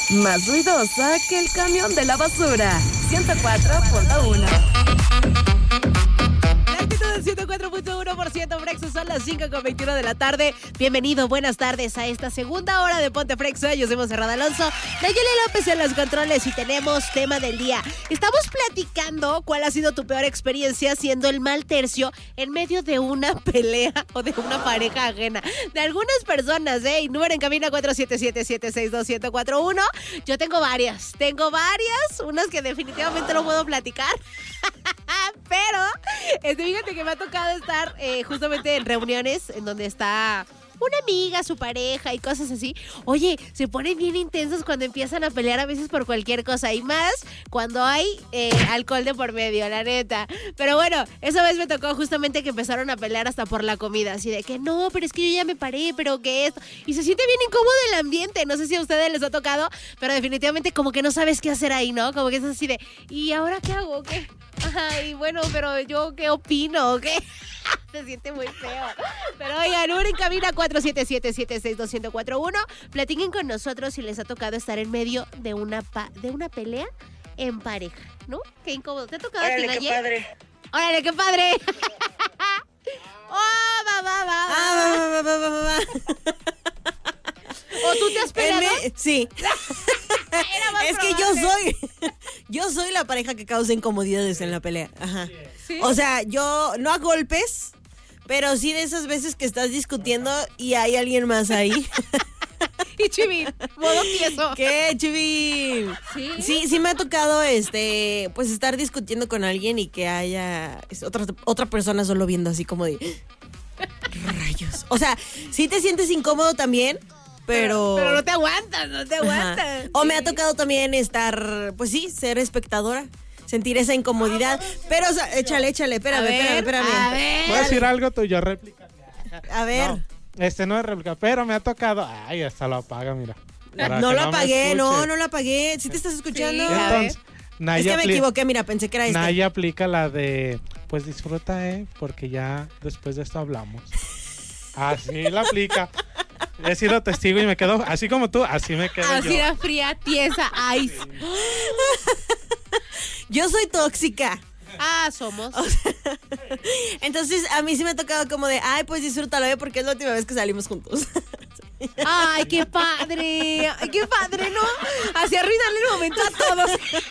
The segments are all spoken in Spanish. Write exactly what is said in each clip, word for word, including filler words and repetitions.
Más ruidosa que el camión de la basura. ciento cuatro punto uno. ciento cuatro punto uno por ciento Frexo, son las cinco con veintiuno de la tarde. Bienvenido, buenas tardes a esta segunda hora de Ponte Frexo. Yo soy Monserrat Alonso, Nayeli López en los controles y tenemos tema del día. Estamos platicando cuál ha sido tu peor experiencia siendo el mal tercio en medio de una pelea o de una pareja ajena de algunas personas, ¿eh? Y número en cabina cuatro siete siete, siete seis dos, uno cero cuatro uno. Yo tengo varias, tengo varias, unas que definitivamente no puedo platicar. Pero, este, fíjate que me ha tocado estar eh, justamente en reuniones en donde está una amiga, su pareja y cosas así. Oye, se ponen bien intensos cuando empiezan a pelear a veces por cualquier cosa y más cuando hay eh, alcohol de por medio, la neta. Pero bueno, esa vez me tocó justamente que empezaron a pelear hasta por la comida, así de que no, pero es que yo ya me paré, pero que esto. Y se siente bien incómodo el ambiente, no sé si a ustedes les ha tocado, pero definitivamente como que no sabes qué hacer ahí, ¿no? Como que es así de, ¿y ahora qué hago? ¿Qué? Ajá, y bueno, pero yo qué opino, ¿qué? Se siente muy feo. Pero oigan, uno en cabina cuatro siete siete, siete seis dos, uno cero cuatro uno. Platiquen con nosotros si les ha tocado estar en medio de una pa- de una pelea en pareja, ¿no? Qué incómodo. ¿Te ha tocado a ti, Órale, qué padre. Órale, qué padre. Oh, va, va, va, va. Ah, va, va, va, va, va, va. ¿O tú te has peleado? Me, sí. Era más Es que yo probable. soy yo soy la pareja que causa incomodidades en la pelea. Ajá. ¿Sí? O sea, yo no a golpes, pero sí de esas veces que estás discutiendo y hay alguien más ahí. Y Chivín, modo tieso. ¿Qué, Chivín? ¿Sí? Sí, sí me ha tocado este, pues estar discutiendo con alguien y que haya es, otra otra persona solo viendo así como de rayos. O sea, sí te sientes incómodo también. Pero, pero no te aguantas, no te aguantas. Ajá. O me ha tocado también estar, pues sí, ser espectadora, sentir esa incomodidad. Pero, o sea, échale, échale, espérame, A ver, espérame, espérame. a ver. ¿Puedo decir algo tuyo? Réplica. A ver. No, este no es réplica, pero me ha tocado. Ay, hasta lo apaga, mira. Para No que lo me apagué, no, escuche. no lo apagué. ¿Sí te estás escuchando? Sí. A Entonces, Es Naya, que me apli- equivoqué, mira, pensé que era este. Naya aplica la de, pues disfruta, ¿eh? Porque ya después de esto hablamos. Así la aplica. He sido testigo y me quedo, así como tú, así me quedo Así yo. era fría, tiesa, ice. Yo soy tóxica. Ah, somos. Entonces, a mí sí me ha tocado como de, ay, pues disfrútalo, ¿eh? Porque es la última vez que salimos juntos. Ay, qué padre. Ay, qué padre, ¿no? Así arruinarle el momento a todos.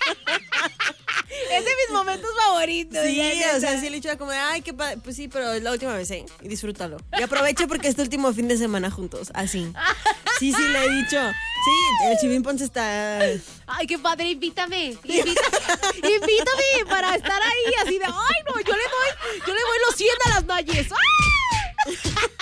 Es de mis momentos favoritos. Sí, la neta. o sea, sí le he dicho como de, ay, qué padre. Pues sí, pero es la última vez, ¿eh? Y disfrútalo. Y aprovecha porque es tu último fin de semana juntos, así. Sí, sí, le he dicho. Sí, el Chivín Ponce está... Ay, qué padre, invítame. Invita- invítame para estar ahí así de, ay, no, yo le doy, yo le doy los cien a las Nayes. ¡Ay!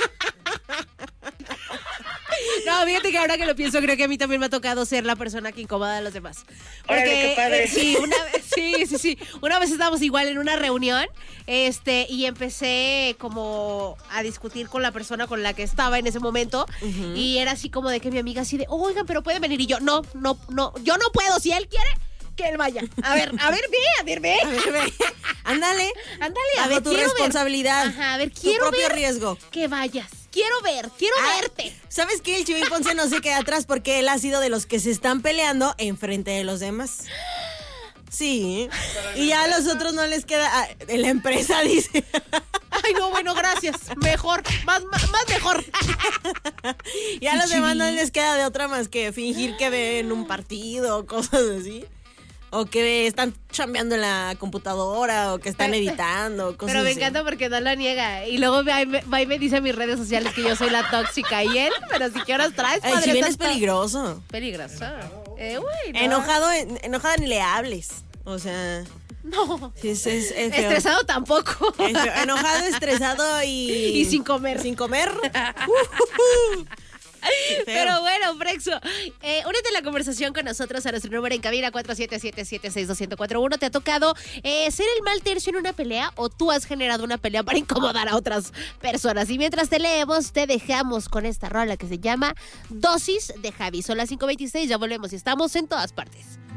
No, fíjate que ahora que lo pienso, creo que a mí también me ha tocado ser la persona que incomoda a los demás. Órale, qué padre. eh, sí, una vez, sí, sí, sí. Una vez estábamos igual en una reunión, este, y empecé como a discutir con la persona con la que estaba en ese momento, uh-huh. Y era así como de que mi amiga así de, oigan, pero pueden venir, y yo, no, no, no, yo no puedo, si él quiere, que él vaya. A ver, a ver, ve, a ver, ve. A ver, ve. Ándale. Ándale, a Bajo ver, tu quiero responsabilidad. Ver. Ajá, a ver, tu quiero propio ver riesgo. Que vayas. Quiero ver, quiero ah, verte. ¿Sabes qué? El Chivín Ponce no se queda atrás porque él ha sido de los que se están peleando enfrente de los demás. Sí. Y ya a los otros no les queda... Ah, en la empresa dice... Ay, no, bueno, gracias. Mejor, más, más, más mejor. Y a los demás no les queda de otra más que fingir que ven un partido o cosas así. O que están chambeando en la computadora o que están editando, cosas Pero me así. encanta porque no lo niega. Y luego va y, me, va y me dice en mis redes sociales que yo soy la tóxica. Y él, pero si qué horas traes, El padre. Chivín es Estás peligroso. Peligroso. Eh, güey, no. Enojado, enojada ni le hables. O sea... No. Sí, es, es, es feo. Estresado tampoco. Es feo. Enojado, estresado y... Y sin comer. Sin comer. Uh, uh, uh. Pero bueno, Frexo, eh, únete a la conversación con nosotros a nuestro número en cabina cuatro siete siete, siete seis dos, uno cero cuatro uno. ¿Te ha tocado eh, ser el mal tercio en una pelea o tú has generado una pelea para incomodar a otras personas? Y mientras te leemos, te dejamos con esta rola que se llama Dosis de Javi. Son las cinco veintiséis, ya volvemos y estamos en todas partes.